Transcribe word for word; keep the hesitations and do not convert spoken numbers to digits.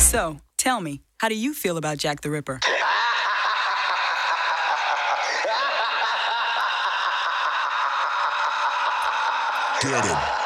So, tell me, how do you feel about Jack the Ripper? Get him.